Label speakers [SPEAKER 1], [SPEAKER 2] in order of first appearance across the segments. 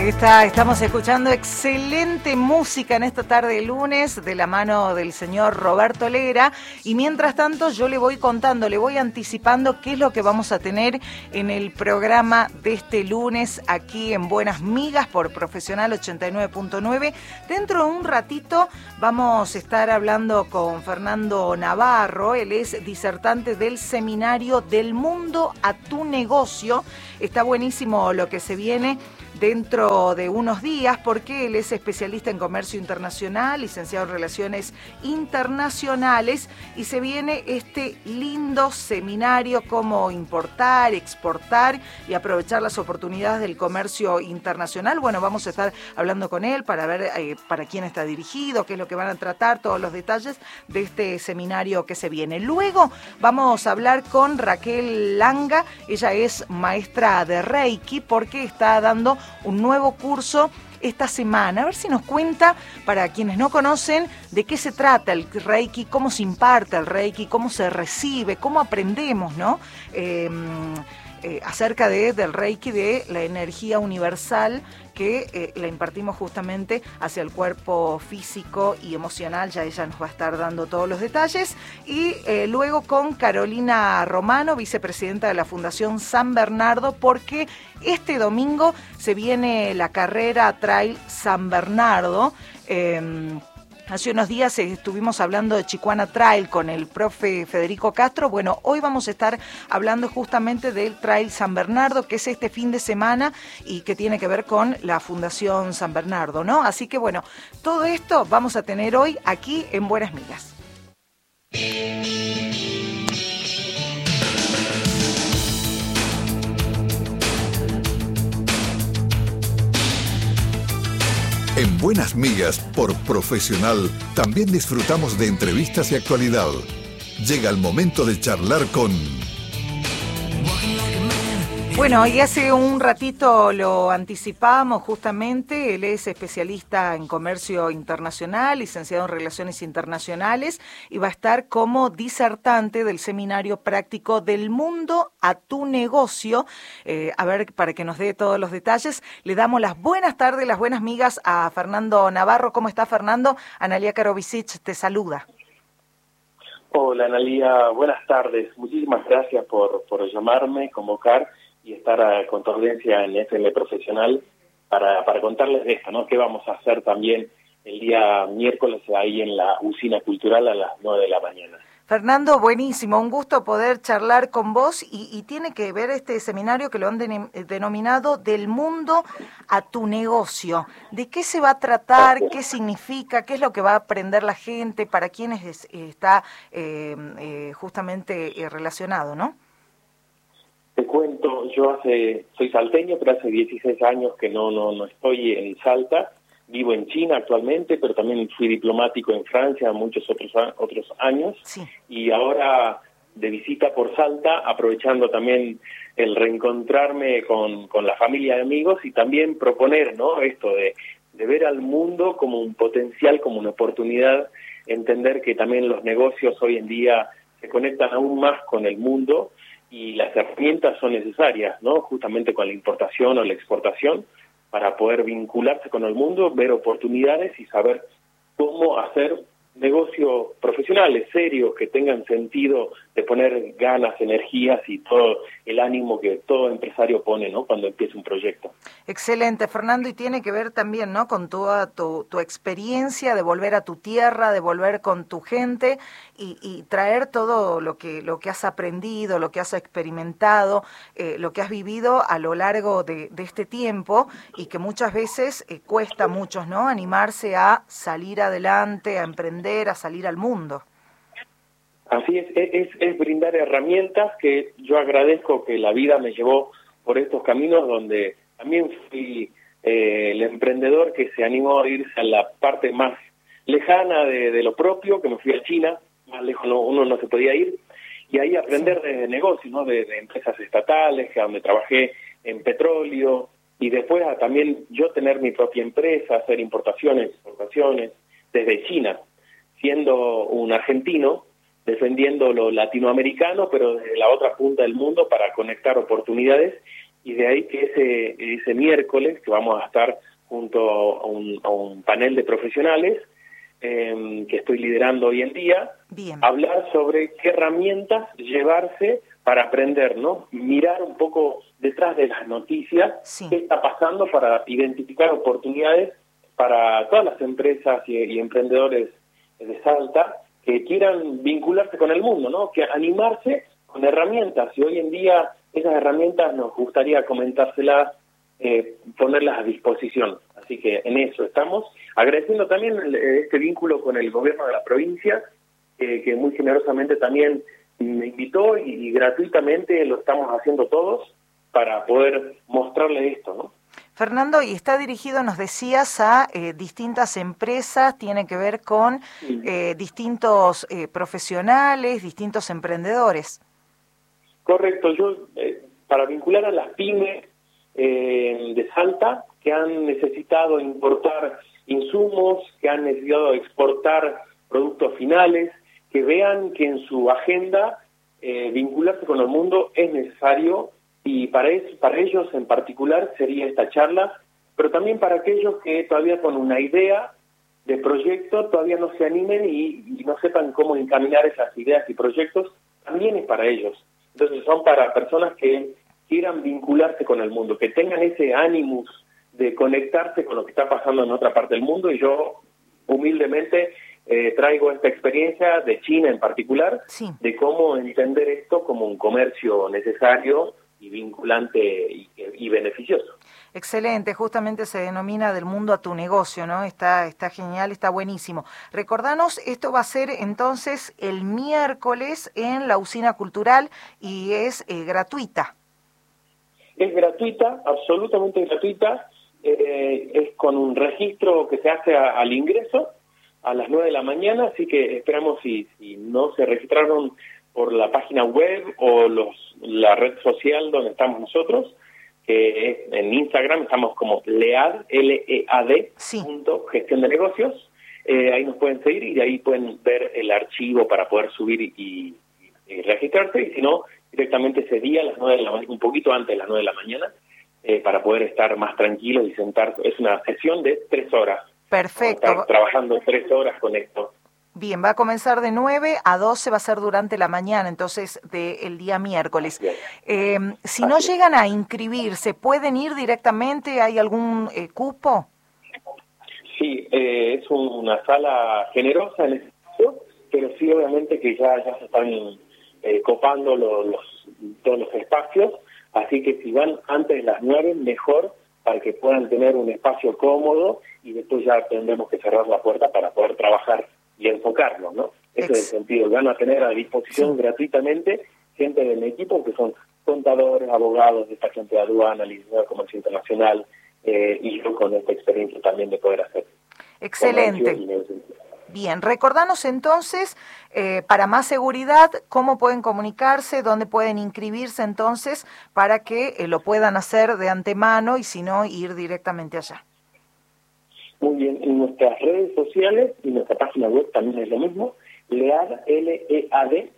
[SPEAKER 1] Ahí está, estamos escuchando excelente música en esta tarde de lunes de la mano del señor Roberto Lera, y mientras tanto yo le voy contando, le voy anticipando qué es lo que vamos a tener en el programa de este lunes aquí en Buenas Migas por Profesional 89.9. Dentro de un ratito vamos a estar hablando con Fernando Navarro, él es disertante del seminario Del Mundo a Tu Negocio. Está buenísimo lo que se viene dentro de unos días, porque él es especialista en comercio internacional, licenciado en relaciones internacionales, y se viene este lindo seminario: cómo importar, exportar y aprovechar las oportunidades del comercio internacional. Bueno, vamos a estar hablando con él para ver para quién está dirigido, qué es lo que van a tratar, todos los detalles de este seminario que se viene. Luego vamos a hablar con Raquel Langa, ella es maestra de Reiki, porque está dando un nuevo curso esta semana. A ver si nos cuenta, para quienes no conocen, de qué se trata el Reiki, cómo se imparte el Reiki, cómo se recibe, cómo aprendemos, ¿no? Acerca del Reiki, de la energía universal que la impartimos justamente hacia el cuerpo físico y emocional. Ya ella nos va a estar dando todos los detalles. Y luego con Carolina Romano, vicepresidenta de la Fundación San Bernardo, porque este domingo se viene la carrera Trail San Bernardo. Hace unos días estuvimos hablando de Chicuana Trail con el profe Federico Castro. Bueno, hoy vamos a estar hablando justamente del Trail San Bernardo, que es este fin de semana y que tiene que ver con la Fundación San Bernardo, ¿no? Así que bueno, todo esto vamos a tener hoy aquí en Buenas Migas.
[SPEAKER 2] En Buenas Migas por Profesional también disfrutamos de entrevistas y actualidad. Llega el momento de charlar con...
[SPEAKER 1] Bueno, y hace un ratito lo anticipábamos justamente, él es especialista en comercio internacional, licenciado en relaciones internacionales, y va a estar como disertante del seminario práctico Del Mundo a Tu Negocio. A ver, para que nos dé todos los detalles, le damos las buenas tardes, las buenas migas a Fernando Navarro. ¿Cómo está, Fernando? Analía Karovicic te saluda.
[SPEAKER 3] Hola, Analía, buenas tardes. Muchísimas gracias por llamarme, convocar y estar con tu audiencia en FM Profesional para contarles de esto, ¿no? ¿Qué vamos a hacer también el día miércoles ahí en la Usina Cultural a las 9 de la mañana?
[SPEAKER 1] Fernando, buenísimo, un gusto poder charlar con vos, y tiene que ver este seminario que lo han denominado Del Mundo a Tu Negocio. ¿De qué se va a tratar? ¿Qué significa? ¿Qué es lo que va a aprender la gente? ¿Para quiénes está justamente relacionado, no?
[SPEAKER 3] Te cuento, yo soy salteño, pero hace 16 años que no estoy en Salta. Vivo en China actualmente, pero también fui diplomático en Francia muchos otros años. Sí. Y ahora de visita por Salta, aprovechando también el reencontrarme con la familia y amigos, y también proponer, ¿no?, esto de ver al mundo como un potencial, como una oportunidad, entender que también los negocios hoy en día se conectan aún más con el mundo, y las herramientas son necesarias, ¿no?, justamente con la importación o la exportación, para poder vincularse con el mundo, ver oportunidades y saber cómo hacer negocios profesionales, serios, que tengan sentido, de poner ganas, energías y todo el ánimo que todo empresario pone, ¿no?, cuando empieza un proyecto.
[SPEAKER 1] Excelente, Fernando, y tiene que ver también, ¿no?, con toda tu experiencia de volver a tu tierra, de volver con tu gente y traer todo lo que has aprendido, lo que has experimentado, lo que has vivido a lo largo de este tiempo, y que muchas veces cuesta a muchos, ¿no?, animarse a salir adelante, a emprender, a salir al mundo.
[SPEAKER 3] Así es brindar herramientas, que yo agradezco que la vida me llevó por estos caminos, donde también fui el emprendedor que se animó a irse a la parte más lejana de lo propio, que me fui a China, más lejos uno no se podía ir, y ahí aprender de negocios, ¿no?, de empresas estatales, donde trabajé en petróleo, y después a también yo tener mi propia empresa, hacer importaciones, exportaciones desde China, siendo un argentino, defendiendo lo latinoamericano, pero desde la otra punta del mundo, para conectar oportunidades y de ahí que ese miércoles, que vamos a estar junto a un panel de profesionales, que estoy liderando hoy en día, hablar sobre qué herramientas llevarse para aprender, ¿no? Mirar un poco detrás de las noticias, qué está pasando para identificar oportunidades para todas las empresas y emprendedores de Salta que quieran vincularse con el mundo, ¿no? Que animarse con herramientas, y hoy en día esas herramientas nos gustaría comentárselas, ponerlas a disposición. Así que en eso estamos, agradeciendo también este vínculo con el gobierno de la provincia, que muy generosamente también me invitó, y gratuitamente lo estamos haciendo todos para poder mostrarle esto, ¿no?
[SPEAKER 1] Fernando, y está dirigido, nos decías, a distintas empresas, tiene que ver con distintos profesionales, distintos emprendedores.
[SPEAKER 3] Correcto, yo para vincular a las pymes de Salta que han necesitado importar insumos, que han necesitado exportar productos finales, que vean que en su agenda vincularse con el mundo es necesario, y para ellos en particular sería esta charla, pero también para aquellos que todavía con una idea de proyecto todavía no se animen y no sepan cómo encaminar esas ideas y proyectos, también es para ellos. Entonces son para personas que quieran vincularse con el mundo, que tengan ese ánimo de conectarse con lo que está pasando en otra parte del mundo, y yo humildemente traigo esta experiencia de China en particular, de cómo entender esto como un comercio necesario y vinculante y beneficioso.
[SPEAKER 1] Excelente, justamente se denomina del mundo a tu negocio, ¿no? Está genial, está buenísimo. Recordanos, esto va a ser entonces el miércoles en la Usina Cultural y es gratuita.
[SPEAKER 3] Es gratuita, absolutamente gratuita, es con un registro que se hace al ingreso a las 9 de la mañana, así que esperamos, si no se registraron por la página web o la red social donde estamos nosotros, que es en Instagram, estamos como LEAD, L-E-A-D, gestión de negocios, ahí nos pueden seguir y de ahí pueden ver el archivo para poder subir y registrarse, y si no, directamente ese día a las 9 de la mañana, un poquito antes de las 9 de la mañana, para poder estar más tranquilos y sentar. Es una sesión de 3 horas.
[SPEAKER 1] Perfecto.
[SPEAKER 3] Vamos a estar trabajando 3 horas con esto.
[SPEAKER 1] Bien, va a comenzar de 9 a 12, va a ser durante la mañana, entonces el día miércoles. Si no llegan a inscribirse, ¿pueden ir directamente? ¿Hay algún cupo?
[SPEAKER 3] Sí, es una sala generosa en ese caso, pero sí obviamente que ya se están copando todos los espacios, así que si van antes de las 9, mejor, para que puedan tener un espacio cómodo, y después ya tendremos que cerrar la puerta para poder trabajar y enfocarnos, ¿no? Ese es el sentido. Van a tener a disposición gratuitamente gente del equipo que son contadores, abogados, despachantes de aduana, licenciado de comercio internacional, y yo con esta experiencia también de poder hacer.
[SPEAKER 1] Excelente. Bien, recordanos entonces, para más seguridad, cómo pueden comunicarse, dónde pueden inscribirse entonces, para que lo puedan hacer de antemano y si no, ir directamente allá.
[SPEAKER 3] Muy bien, en nuestras redes sociales y nuestra página web también es lo mismo, LEAD, L-E-A-D,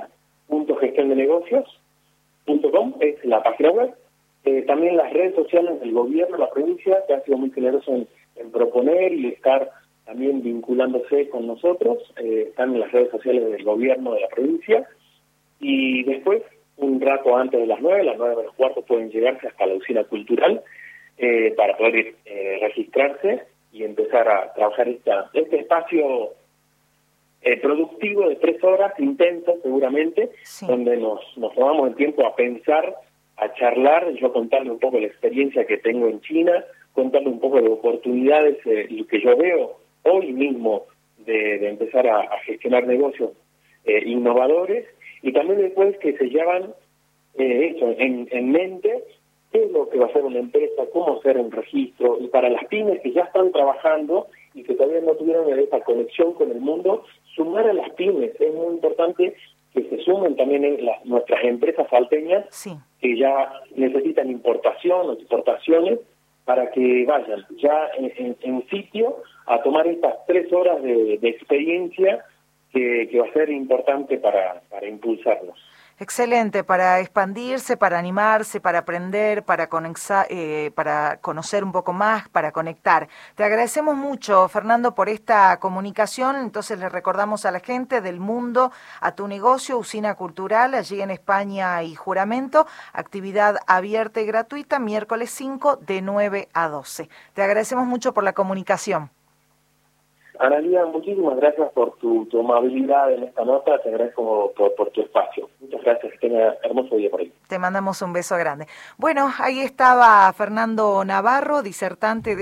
[SPEAKER 3] lead.gestiondenegocios.com es la página web. También las redes sociales del gobierno, la provincia, que ha sido muy generoso en proponer y estar también vinculándose con nosotros, están en las redes sociales del gobierno de la provincia, y después, un rato antes de las 9 menos cuarto, pueden llegarse hasta la Usina Cultural para poder registrarse y empezar a trabajar este espacio productivo de 3 horas, intenso seguramente, donde nos tomamos el tiempo a pensar, a charlar, yo contarle un poco la experiencia que tengo en China, contarle un poco de oportunidades que yo veo hoy mismo de empezar a gestionar negocios innovadores, y también después que se llevan en mente qué es lo que va a hacer una empresa, cómo hacer un registro, y para las pymes que ya están trabajando y que todavía no tuvieron esa conexión con el mundo, sumar a las pymes. Es muy importante que se sumen también nuestras empresas salteñas, que ya necesitan importación o exportaciones, para que vayan ya en sitio a tomar estas 3 horas de experiencia que va a ser importante para impulsarnos.
[SPEAKER 1] Excelente, para expandirse, para animarse, para aprender, para conocer un poco más, para conectar. Te agradecemos mucho, Fernando, por esta comunicación. Entonces le recordamos a la gente del mundo, a tu negocio, Usina Cultural, allí en España y Juramento, actividad abierta y gratuita, miércoles 5 de 9 a 12. Te agradecemos mucho por la comunicación.
[SPEAKER 3] Analía, muchísimas gracias por tu amabilidad en esta nota, te agradezco por tu espacio. Muchas gracias, que tenga hermoso día por ahí.
[SPEAKER 1] Te mandamos un beso grande. Bueno, ahí estaba Fernando Navarro, disertante de